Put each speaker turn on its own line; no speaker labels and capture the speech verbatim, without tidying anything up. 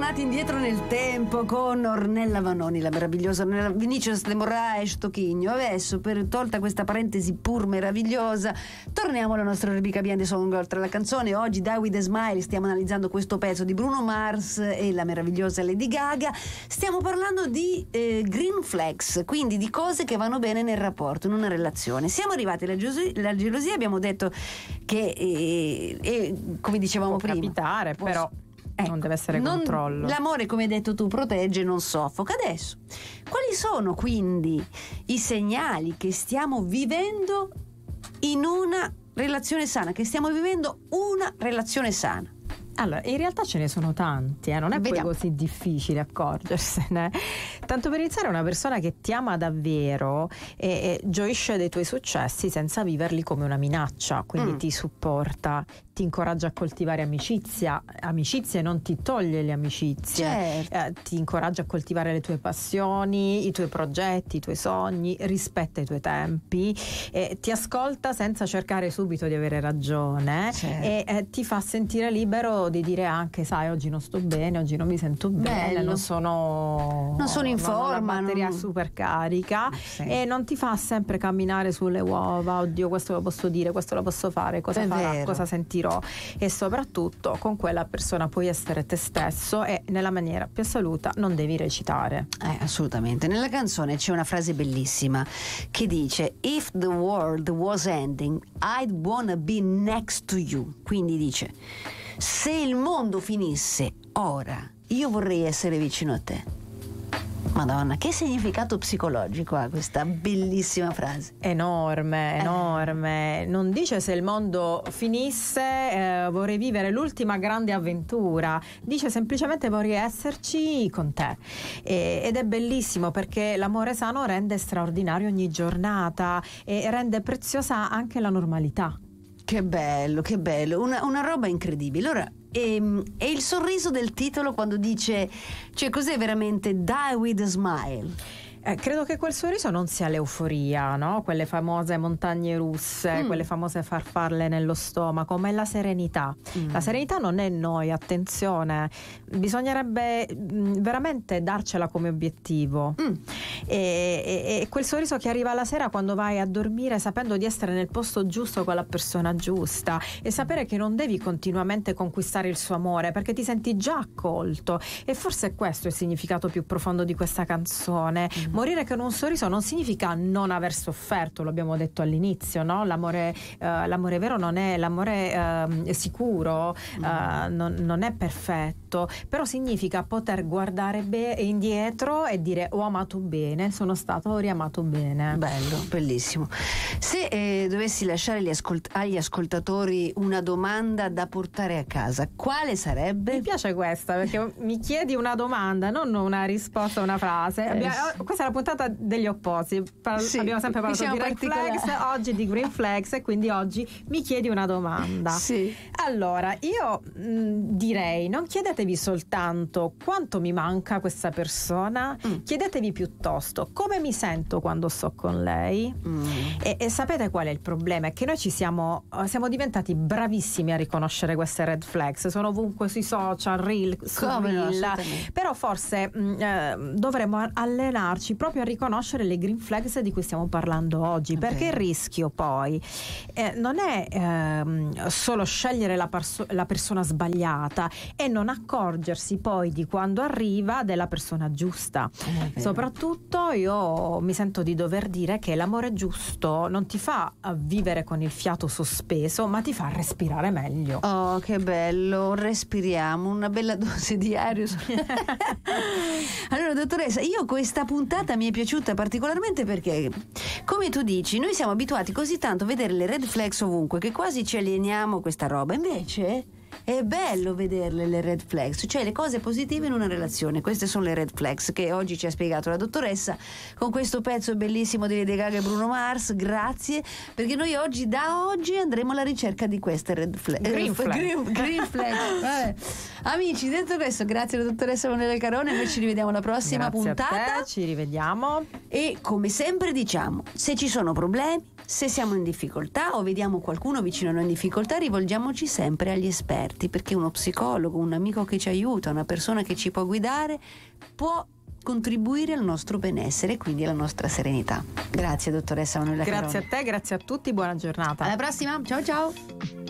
tornati indietro nel tempo con Ornella Vanoni, la meravigliosa Ornella, Vinicius de Moraes Toquinho. Adesso, per tolta questa parentesi pur meravigliosa, torniamo alla nostra rubrica Behind the Song, oltre la canzone. Oggi Die With A Smile stiamo analizzando questo pezzo di Bruno Mars e la meravigliosa Lady Gaga. Stiamo parlando di eh, green flags, quindi di cose che vanno bene nel rapporto, in una relazione. Siamo arrivati alla, gelosia, alla gelosia, abbiamo detto che eh, eh, come dicevamo
può
prima,
capitare,
può,
però ecco, non deve essere
non,
controllo.
L'amore, come hai detto tu, protegge, non soffoca. Adesso, quali sono quindi i segnali che stiamo vivendo in una relazione sana, che stiamo vivendo una relazione sana?
Allora, in realtà ce ne sono tanti, eh? Non è
Vediamo.
poi così difficile accorgersene. Tanto per iniziare, una persona che ti ama davvero e, e gioisce dei tuoi successi senza viverli come una minaccia, quindi
Mm.
ti supporta, ti incoraggia a coltivare amicizia, amicizie non ti toglie le amicizie,
Certo.
eh, ti incoraggia a coltivare le tue passioni, i tuoi progetti, i tuoi sogni, rispetta i tuoi tempi, eh, ti ascolta senza cercare subito di avere ragione,
Certo.
e eh, ti fa sentire libero di dire anche, sai, oggi non sto bene, oggi non mi sento bene,
Bello.
non sono
Non sono in
non ho
forma,
la batteria
non-
super carica,
Sì.
e non ti fa sempre camminare sulle uova, oddio, questo lo posso dire, questo lo posso fare, cosa
È
farà,
vero.
cosa sentirò. E soprattutto con quella persona puoi essere te stesso e nella maniera più assoluta non devi recitare.
Eh, assolutamente. Nella canzone c'è una frase bellissima che dice: If the world was ending, I'd wanna be next to you. Quindi dice: se il mondo finisse ora, io vorrei essere vicino a te. Madonna, che significato psicologico ha questa bellissima frase?
Enorme,
Eh.
enorme. Non dice se il mondo finisse eh, vorrei vivere l'ultima grande avventura, dice semplicemente vorrei esserci con te. E- ed è bellissimo perché l'amore sano rende straordinario ogni giornata e rende preziosa anche la normalità.
Che bello, che bello, una, una roba incredibile. Ora, ehm, è il sorriso del titolo quando dice, cioè cos'è veramente Die With A Smile?
Eh, credo che quel sorriso non sia l'euforia, no? Quelle famose montagne russe,
Mm.
quelle famose farfalle nello stomaco, ma è la serenità.
Mm.
La serenità non è noi, attenzione, bisognerebbe mh, veramente darcela come obiettivo.
Mm.
E, e- e quel sorriso che arriva la sera quando vai a dormire sapendo di essere nel posto giusto con la persona giusta e sapere che non devi continuamente conquistare il suo amore perché ti senti già accolto. E forse è questo il significato più profondo di questa canzone.
Mm.
Morire con un sorriso non significa non aver sofferto, lo abbiamo detto all'inizio, no? L'amore, eh, l'amore vero non è l'amore eh, sicuro, eh, non, non è perfetto, però significa poter guardare be- indietro e dire ho amato bene, sono stato riamato bene.
Bello, bellissimo. Se eh, dovessi lasciare agli, ascolt- agli ascoltatori una domanda da portare a casa, quale sarebbe?
Mi piace questa perché mi chiedi una domanda, non una risposta a una frase. Abbia- questa è la puntata degli opposti. Par-
Sì,
abbiamo sempre parlato
siamo
di red
particolari.
flags, oggi di green flags, e quindi oggi mi chiedi una domanda.
Sì.
Allora, io mh, direi non chiedetevi soltanto quanto mi manca questa persona,
Mm.
chiedetevi piuttosto come mi sento quando sto con lei.
Mm.
E, e sapete qual è il problema? È che noi ci siamo, eh, siamo diventati bravissimi a riconoscere queste red flags, sono ovunque sui social, reel, su
Come no,
reel.
assolutamente.
Però forse mh, eh, dovremmo allenarci proprio a riconoscere le green flags di cui stiamo parlando oggi,
È
perché
vero.
il rischio poi eh, non è ehm, solo scegliere la, perso- la persona sbagliata e non accorgersi poi di quando arriva della persona giusta.
È vero.
Soprattutto io mi sento di dover dire che l'amore giusto non ti fa vivere con il fiato sospeso, ma ti fa respirare meglio.
Oh, che bello, respiriamo, una bella dose di aria. Allora, dottoressa, io questa puntata mi è piaciuta particolarmente perché, come tu dici, noi siamo abituati così tanto a vedere le red flags ovunque che quasi ci alieniamo questa roba. Invece è bello vederle le red flags, cioè le cose positive in una relazione. Queste sono le red flags che oggi ci ha spiegato la dottoressa con questo pezzo bellissimo di Lady Gaga e Bruno Mars. Grazie, perché noi oggi, da oggi, andremo alla ricerca di queste red flag.
Green flag.
Green, green flag. Vabbè. Amici, detto questo, grazie alla dottoressa Manuela Carone, noi ci rivediamo alla prossima
Grazie
puntata.
a te, ci rivediamo.
E come sempre diciamo, se ci sono problemi, se siamo in difficoltà o vediamo qualcuno vicino a noi in difficoltà, rivolgiamoci sempre agli esperti, perché uno psicologo, un amico che ci aiuta, una persona che ci può guidare, può contribuire al nostro benessere e quindi alla nostra serenità. Grazie dottoressa Manuela Carone.
Grazie a te, grazie a tutti, buona giornata.
Alla prossima, ciao ciao.